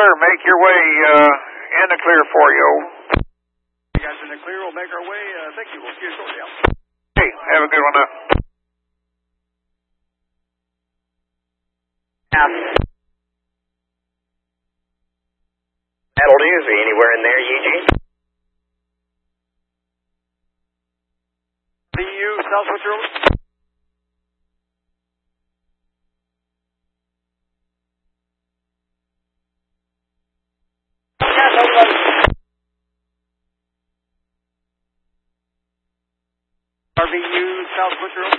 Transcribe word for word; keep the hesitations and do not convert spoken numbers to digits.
sir. Make your way uh, in the clear for you. You guys in the clear. We'll make our way. Uh, thank you. We'll see you shortly. Yeah. Hey, have a good one now. Yeah. That'll do. Is he anywhere in there, Eugene? V U, South Switcher. R V U, South Switcher.